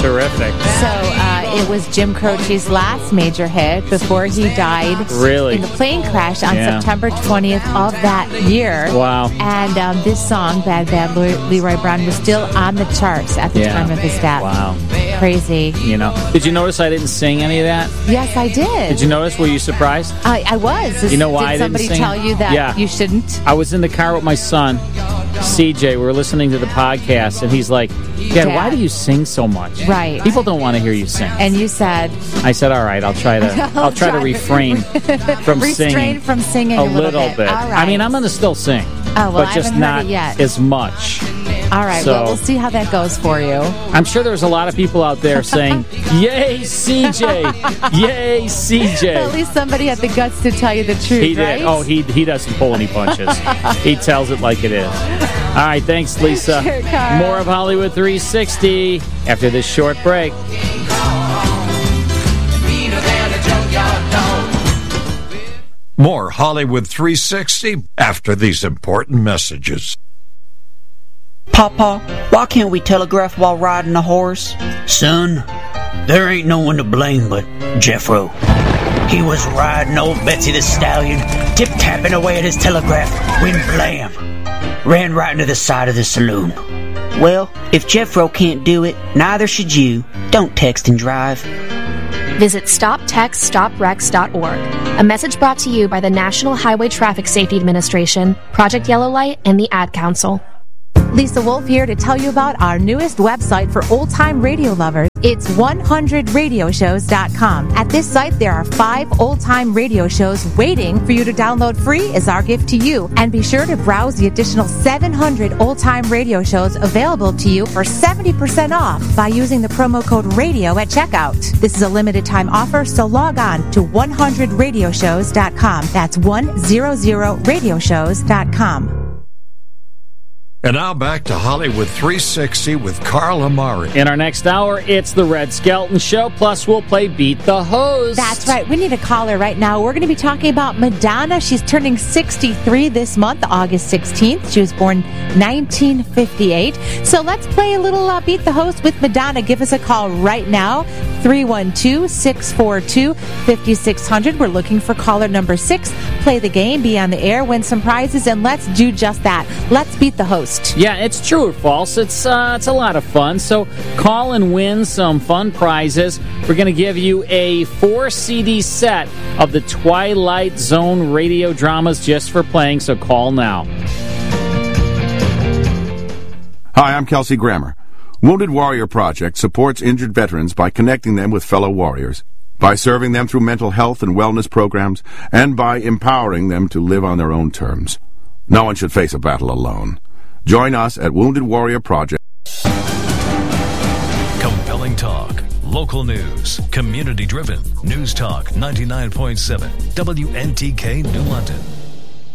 Terrific. So it was Jim Croce's last major hit before he died in the plane crash on September 20th of that year. Wow. And this song, Bad Bad Leroy Brown, was still on the charts at the time of his death. Wow. Crazy. You know. Did you notice I didn't sing any of that? Yes, I did. Did you notice? Were you surprised? I was. You know why I didn't somebody sing? tell you that you shouldn't? I was in the car with my son, CJ. We were listening to the podcast, and he's like, Dad, why do you sing so much? Right. People don't want to hear you sing. And you said... I said, all right, I'll try to refrain from singing. Restrain from singing a little bit. All right. I mean, I'm going to still sing. Oh, well, but I just haven't not heard it yet. as much. All right, so, well, we'll see how that goes for you. I'm sure there's a lot of people out there saying, yay, CJ! Yay, CJ! At least somebody had the guts to tell you the truth, He did. right? Oh, he doesn't pull any punches. He tells it like it is. All right, thanks, Lisa. Sure, Carl. More of Hollywood 360 after this short break. More Hollywood 360 after these important messages. Papa, why can't we telegraph while riding a horse? Son, there ain't no one to blame but Jeffro. He was riding old Betsy the Stallion, tip-tapping away at his telegraph, when blam! Ran right into the side of the saloon. Well, if Jeffro can't do it, neither should you. Don't text and drive. Visit StopTextStopWrecks.org. A message brought to you by the National Highway Traffic Safety Administration, Project Yellow Light, and the Ad Council. Lisa Wolf here to tell you about our newest website for old-time radio lovers. It's 100radioshows.com. At this site, there are 5 old-time radio shows waiting for you to download free as our gift to you. And be sure to browse the additional 700 old-time radio shows available to you for 70% off by using the promo code RADIO at checkout. This is a limited-time offer, so log on to 100radioshows.com. That's 100radioshows.com. And now back to Hollywood 360 with Carl Amari. In our next hour, it's the Red Skelton Show, plus we'll play Beat the Host. That's right. We need a caller right now. We're going to be talking about Madonna. She's turning 63 this month, August 16th. She was born 1958. So let's play a little Beat the Host with Madonna. Give us a call right now, 312-642-5600. We're looking for caller number 6. Play the game, be on the air, win some prizes, and let's do just that. Let's beat the host. Yeah, it's true or false. It's a lot of fun. So call and win some fun prizes. We're going to give you a 4-CD set of the Twilight Zone radio dramas just for playing, so call now. Hi, I'm Kelsey Grammer. Wounded Warrior Project supports injured veterans by connecting them with fellow warriors, by serving them through mental health and wellness programs, and by empowering them to live on their own terms. No one should face a battle alone. Join us at Wounded Warrior Project. Compelling talk, local news, community-driven. News Talk 99.7, WNTK New London.